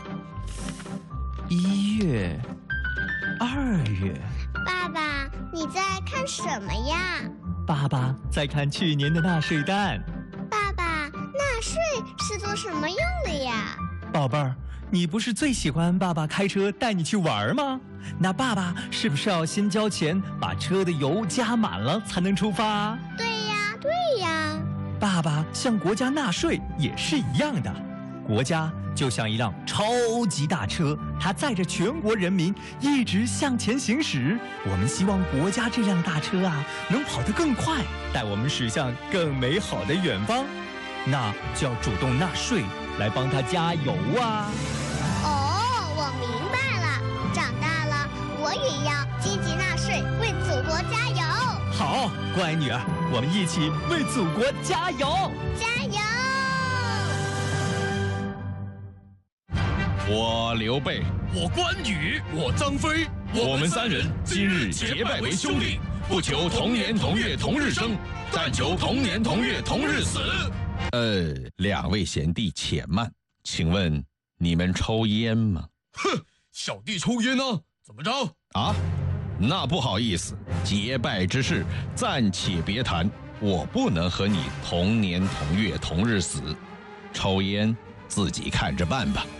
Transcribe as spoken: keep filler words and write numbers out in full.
一月、二月。 爸爸，你在看什么呀？ 爸爸在看去年的纳税单。 爸爸，纳税是做什么用的呀？ 宝贝儿，你不是最喜欢爸爸开车带你去玩吗？那爸爸是不是要先交钱，把车的油加满了才能出发？ 对呀，对呀。 爸爸向国家纳税也是一样的。国家就像一辆超级大车，它载着全国人民一直向前行驶。我们希望国家这辆大车啊，能跑得更快，带我们驶向更美好的远方。那就要主动纳税，来帮它加油啊！ 哦，我明白了。长大了，我也要积极纳税，为祖国加油。 好，乖女儿，我们一起为祖国加油！ 加油！ 我刘备， 我关羽，我张飞， 我们三人今日结拜为兄弟，不求同年同月同日生，但求同年同月同日死。呃，两位贤弟且慢，请问你们抽烟吗？ 哼，小弟抽烟呢，怎么着？ 啊，那不好意思，结拜之事暂且别谈，我不能和你同年同月同日死，抽烟自己看着办吧。